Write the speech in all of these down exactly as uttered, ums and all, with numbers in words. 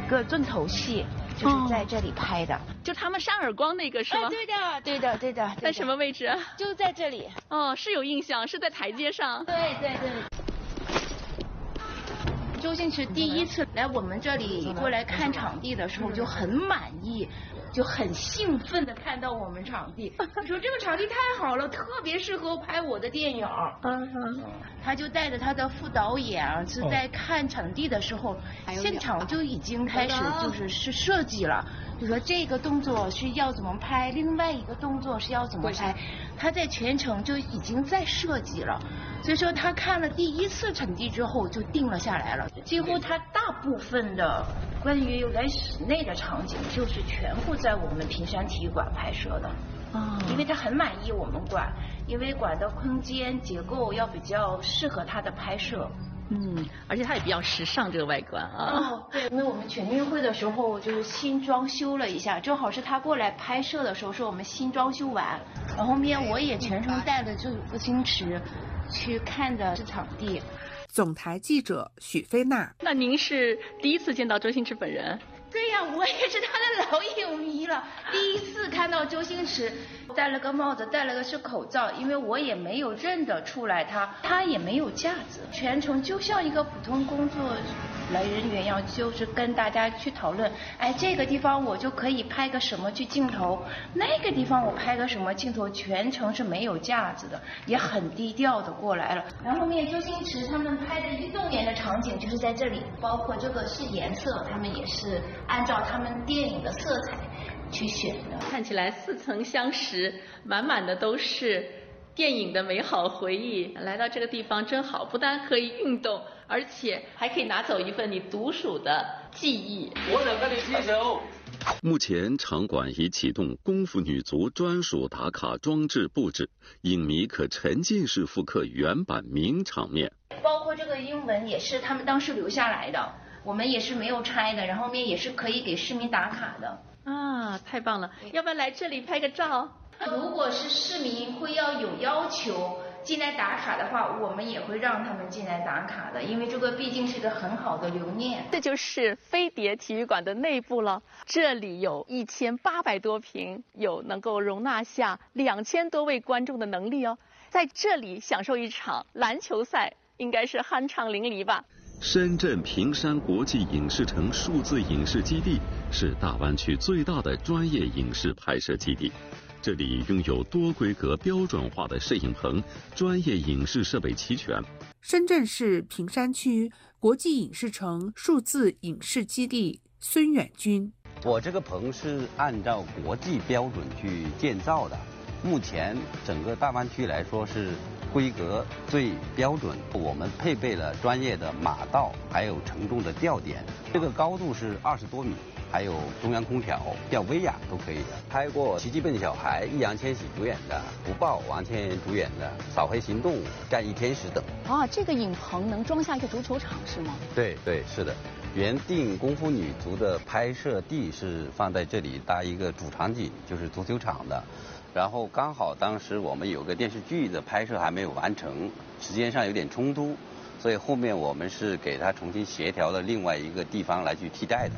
个重头戏就是在这里拍的，哦、 就他们扇耳光那个是吗？ 哎、对的，对的，对的。 在什么位置？ 就在这里。 哦，是有印象，是在台阶上。 对对对。周星驰第一次来我们这里过来看场地的时候就很满意，就很兴奋的看到我们场地，说这个场地太好了，特别适合拍我的电影。嗯嗯，他就带着他的副导演啊，是在看场地的时候，现场就已经开始就是是设计了，就说这个动作是要怎么拍，另外一个动作是要怎么拍，他在全程就已经在设计了。所以说他看了第一次场地之后就定了下来了，几乎他大部分的关于原室内的场景就是全部在我们平山体育馆拍摄的。哦，因为他很满意我们馆，因为馆的空间结构要比较适合他的拍摄。 嗯，而且它也比较时尚，这个外观啊。 哦，对，因为我们全运会的时候就是新装修了一下，正好是他过来拍摄的时候，是我们新装修完，然后面我也全程带了这个星驰去看的这场地。 总台记者许飞娜。 那您是第一次见到周星驰本人？ 对呀，我也是他的老影迷了。第一次看到周星驰，戴了个帽子，戴了个是口罩，因为我也没有认得出来他，他也没有架子，全程就像一个普通工作来人员一样，就是跟大家去讨论，哎，这个地方我就可以拍个什么去镜头，那个地方我拍个什么镜头，全程是没有架子的，也很低调的过来了。然后后面周星驰他们拍的运动员的场景就是在这里，包括这个是颜色，他们也是按照他们电影的色彩去选的。 看起来似曾相识，满满的都是电影的美好回忆。来到这个地方真好，不但可以运动，而且还可以拿走一份你独属的记忆。 我想跟你踢球。 目前场馆已启动功夫女足专属打卡装置布置，影迷可沉浸式复刻原版名场面。 包括这个英文也是他们当时留下来的，我们也是没有拆的，然后面也是可以给市民打卡的。 啊，太棒了！要不要来这里拍个照？ 如果是市民会要有要求进来打卡的话，我们也会让他们进来打卡的，因为这个毕竟是个很好的留念。 这就是飞碟体育馆的内部了，这里有一千八百多平，有能够容纳下两千多位观众的能力哦。在这里享受一场篮球赛，应该是酣畅淋漓吧。 深圳平山国际影视城数字影视基地是大湾区最大的专业影视拍摄基地，这里拥有多规格标准化的摄影棚，专业影视设备齐全。 深圳市平山区国际影视城数字影视基地孙远军。 我这个棚是按照国际标准去建造的，目前整个大湾区来说是规格最标准，我们配备了专业的马道，还有承重的吊点，这个高度是二十多米，还有中央空调，叫威亚都可以的。拍过《奇迹笨小孩》，易烊千玺主演的，《不报》王千源主演的，《扫黑行动》、《战役天使》等。 啊，这个影棚能装下一个足球场是吗？ 对对，是的。原定功夫女足的拍摄地是放在这里搭一个主场景，就是足球场的。然后刚好当时我们有个电视剧的拍摄还没有完成，时间上有点冲突，所以后面我们是给他重新协调了另外一个地方来去替代的。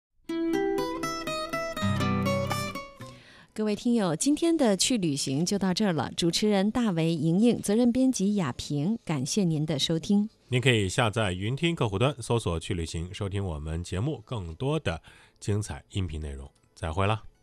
各位听友，今天的去旅行就到这儿了。主持人大为、莹莹，责任编辑雅萍，感谢您的收听。 您可以下载云听客户端，搜索去旅行，收听我们节目更多的精彩音频内容。再会了。